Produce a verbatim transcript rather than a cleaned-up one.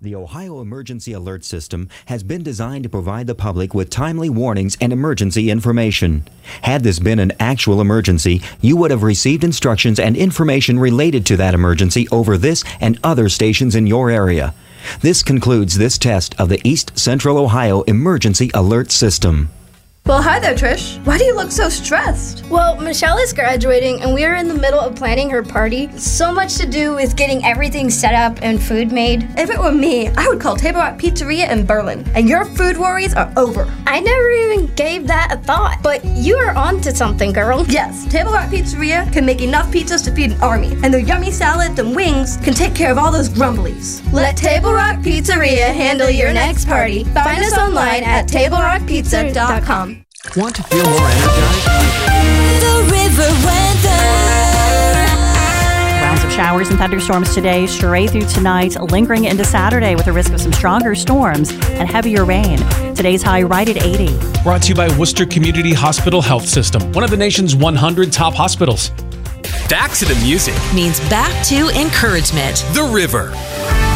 The Ohio Emergency Alert System has been designed to provide the public with timely warnings and emergency information. Had this been an actual emergency, you would have received instructions and information related to that emergency over this and other stations in your area. This concludes this test of the East Central Ohio Emergency Alert System. Well, hi there, Trish. Why do you look so stressed? Well, Michelle is graduating, and we are in the middle of planning her party. So much to do with getting everything set up and food made. If it were me, I would call Table Rock Pizzeria in Berlin, and your food worries are over. I never even gave that a thought, but you are on to something, girl. Yes, Table Rock Pizzeria can make enough pizzas to feed an army, and their yummy salads and wings can take care of all those grumblies. Let Table Rock Pizzeria handle your next party. Find us online at table rock pizza dot com. Want to feel more energized? The river weather. Rounds of showers and thunderstorms today, straight through tonight, lingering into Saturday with a risk of some stronger storms and heavier rain. Today's high right at eighty. Brought to you by Worcester Community Hospital Health System, one of the nation's one hundred top hospitals. Back to the music Means back to encouragement. The River.